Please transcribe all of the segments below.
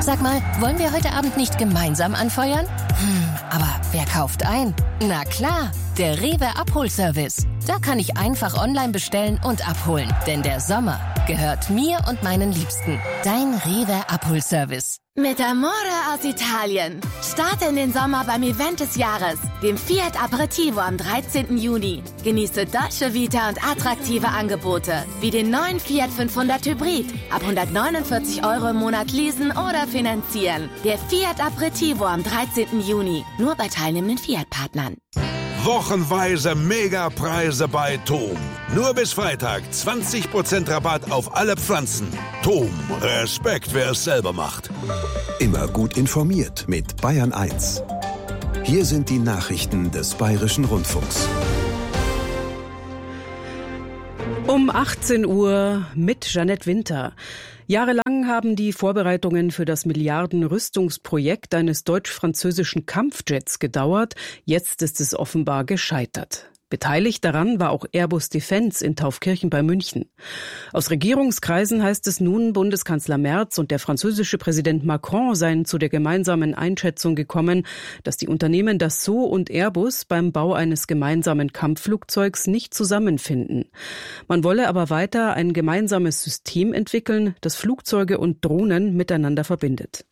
Sag mal, wollen wir heute Abend nicht gemeinsam anfeuern? Aber wer kauft ein? Na klar, der Rewe Abholservice. Da kann ich einfach online bestellen und abholen. Denn der Sommer gehört mir und meinen Liebsten. Dein Rewe Abholservice. Mit Amore aus Italien. Starte in den Sommer beim Event des Jahres, dem Fiat Aperitivo am 13. Juni. Genieße Dolce Vita und attraktive Angebote, wie den neuen Fiat 500 Hybrid. Ab 149 € im Monat leasen oder finanzieren. Der Fiat Aperitivo am 13. Juni. Nur bei teilnehmenden Fiat-Partnern. Wochenweise Megapreise bei TOM. Nur bis Freitag 20% Rabatt auf alle Pflanzen. TOM, Respekt, wer es selber macht. Immer gut informiert mit Bayern 1. Hier sind die Nachrichten des Bayerischen Rundfunks. Um 18 Uhr mit Jeanette Winter. Jahrelang haben die Vorbereitungen für das Milliarden-Rüstungsprojekt eines deutsch-französischen Kampfjets gedauert. Jetzt ist es offenbar gescheitert. Beteiligt daran war auch Airbus Defence in Taufkirchen bei München. Aus Regierungskreisen heißt es nun, Bundeskanzler Merz und der französische Präsident Macron seien zu der gemeinsamen Einschätzung gekommen, dass die Unternehmen Dassault und Airbus beim Bau eines gemeinsamen Kampfflugzeugs nicht zusammenfinden. Man wolle aber weiter ein gemeinsames System entwickeln, das Flugzeuge und Drohnen miteinander verbindet.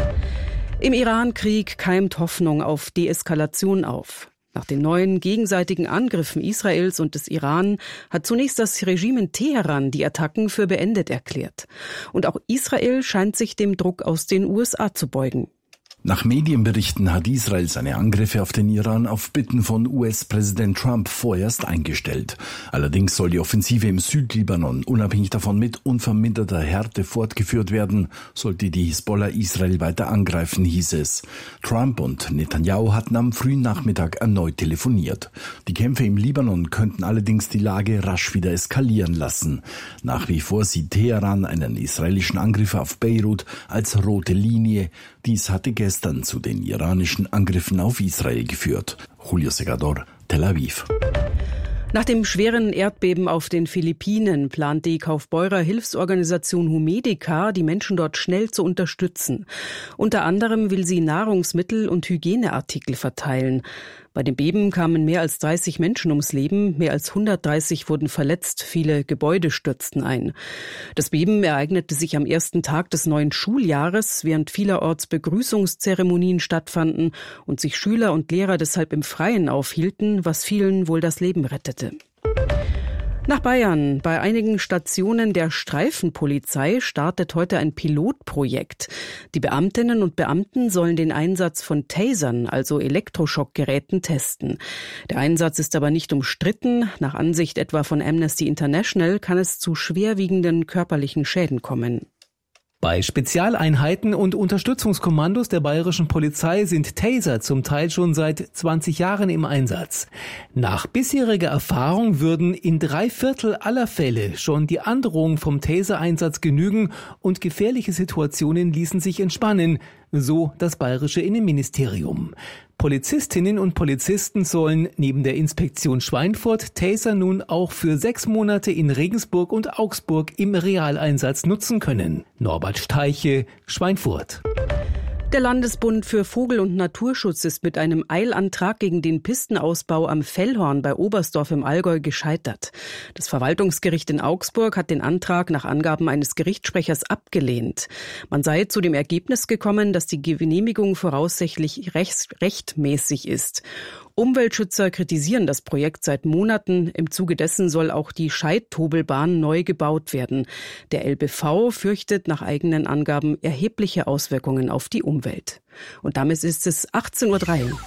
Im Iran-Krieg keimt Hoffnung auf Deeskalation auf. Nach den neuen gegenseitigen Angriffen Israels und des Iran hat zunächst das Regime in Teheran die Attacken für beendet erklärt. Und auch Israel scheint sich dem Druck aus den USA zu beugen. Nach Medienberichten hat Israel seine Angriffe auf den Iran auf Bitten von US-Präsident Trump vorerst eingestellt. Allerdings soll die Offensive im Südlibanon unabhängig davon mit unverminderter Härte fortgeführt werden, sollte die Hisbollah Israel weiter angreifen, hieß es. Trump und Netanyahu hatten am frühen Nachmittag erneut telefoniert. Die Kämpfe im Libanon könnten allerdings die Lage rasch wieder eskalieren lassen. Nach wie vor sieht Teheran einen israelischen Angriff auf Beirut als rote Linie. Dies hatte gestern zu den iranischen Angriffen auf Israel geführt. Julio Segador, Tel Aviv. Nach dem schweren Erdbeben auf den Philippinen plant die Kaufbeurer Hilfsorganisation Humedica, die Menschen dort schnell zu unterstützen. Unter anderem will sie Nahrungsmittel und Hygieneartikel verteilen. Bei dem Beben kamen mehr als 30 Menschen ums Leben, mehr als 130 wurden verletzt, viele Gebäude stürzten ein. Das Beben ereignete sich am ersten Tag des neuen Schuljahres, während vielerorts Begrüßungszeremonien stattfanden und sich Schüler und Lehrer deshalb im Freien aufhielten, was vielen wohl das Leben rettete. Nach Bayern. Bei einigen Stationen der Streifenpolizei startet heute ein Pilotprojekt. Die Beamtinnen und Beamten sollen den Einsatz von Tasern, also Elektroschockgeräten, testen. Der Einsatz ist aber nicht umstritten. Nach Ansicht etwa von Amnesty International kann es zu schwerwiegenden körperlichen Schäden kommen. Bei Spezialeinheiten und Unterstützungskommandos der bayerischen Polizei sind Taser zum Teil schon seit 20 Jahren im Einsatz. Nach bisheriger Erfahrung würden in 3/4 aller Fälle schon die Androhung vom Taser-Einsatz genügen und gefährliche Situationen ließen sich entspannen, so das bayerische Innenministerium. Polizistinnen und Polizisten sollen neben der Inspektion Schweinfurt Taser nun auch für 6 Monate in Regensburg und Augsburg im Realeinsatz nutzen können. Norbert Steiche, Schweinfurt. Der Landesbund für Vogel- und Naturschutz ist mit einem Eilantrag gegen den Pistenausbau am Fellhorn bei Oberstdorf im Allgäu gescheitert. Das Verwaltungsgericht in Augsburg hat den Antrag nach Angaben eines Gerichtssprechers abgelehnt. Man sei zu dem Ergebnis gekommen, dass die Genehmigung voraussichtlich rechtmäßig ist. Umweltschützer kritisieren das Projekt seit Monaten. Im Zuge dessen soll auch die Scheidtobelbahn neu gebaut werden. Der LBV fürchtet nach eigenen Angaben erhebliche Auswirkungen auf die Umwelt. Und damit ist es 18:03 Uhr.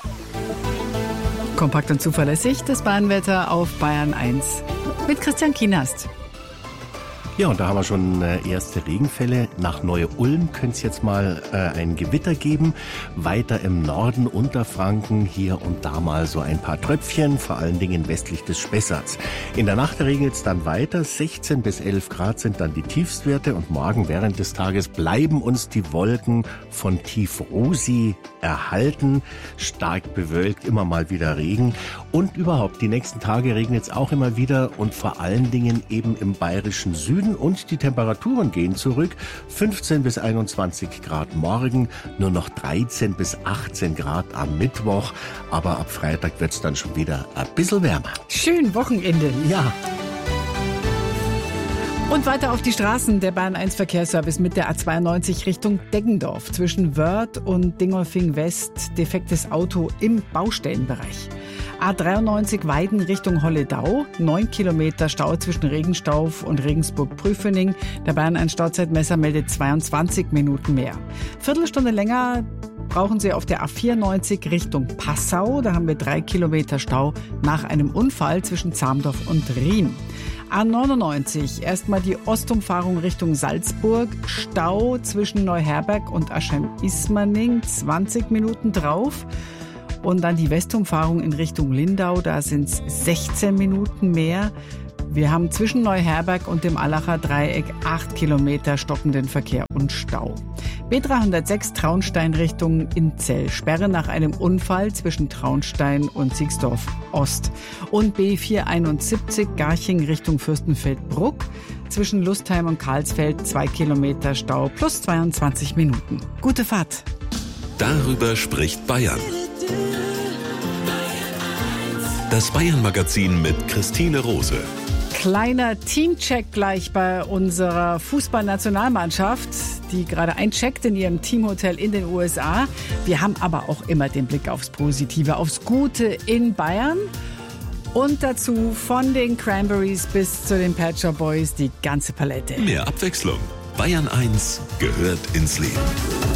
Kompakt und zuverlässig das Bahnwetter auf Bayern 1 mit Christian Kienast. Ja, und da haben wir schon erste Regenfälle. Nach Neu-Ulm könnte es jetzt mal ein Gewitter geben. Weiter im Norden Unterfranken hier und da mal so ein paar Tröpfchen, vor allen Dingen westlich des Spessarts. In der Nacht regnet es dann weiter. 16 bis 11 Grad sind dann die Tiefstwerte. Und morgen während des Tages bleiben uns die Wolken von Tief-Rosi erhalten. Stark bewölkt, immer mal wieder Regen. Und überhaupt, die nächsten Tage regnet es auch immer wieder und vor allen Dingen eben im bayerischen Süden. Süden und die Temperaturen gehen zurück. 15 bis 21 Grad morgen, nur noch 13 bis 18 Grad am Mittwoch. Aber ab Freitag wird es dann schon wieder ein bisschen wärmer. Schön Wochenende. Ja. Und weiter auf die Straßen. Der Bayern 1 Verkehrsservice mit der A92 Richtung Deggendorf. Zwischen Wörth und Dingolfing West defektes Auto im Baustellenbereich. A93 Weiden Richtung Holledau. 9 Kilometer Stau zwischen Regenstauf und Regensburg-Prüfening. Der Bayern 1 Stauzeitmesser meldet 22 Minuten mehr. Viertelstunde länger brauchen Sie auf der A94 Richtung Passau. Da haben wir 3 Kilometer Stau nach einem Unfall zwischen Zamdorf und Riem. A99, erstmal die Ostumfahrung Richtung Salzburg. Stau zwischen Neuherberg und Aschheim-Ismaning, 20 Minuten drauf. Und dann die Westumfahrung in Richtung Lindau, da sind es 16 Minuten mehr. Wir haben zwischen Neuherberg und dem Allacher Dreieck 8 Kilometer stockenden Verkehr und Stau. B306 Traunstein Richtung Inzell. Sperre nach einem Unfall zwischen Traunstein und Siegsdorf Ost. Und B471 Garching Richtung Fürstenfeldbruck. Zwischen Lustheim und Karlsfeld 2 Kilometer Stau plus 22 Minuten. Gute Fahrt. Darüber spricht Bayern. Das Bayern-Magazin mit Christine Rose. Kleiner Teamcheck gleich bei unserer Fußballnationalmannschaft, die gerade eincheckt in ihrem Teamhotel in den USA. Wir haben aber auch immer den Blick aufs Positive, aufs Gute in Bayern. Und dazu von den Cranberries bis zu den Pet Shop Boys die ganze Palette. Mehr Abwechslung. Bayern 1 gehört ins Leben.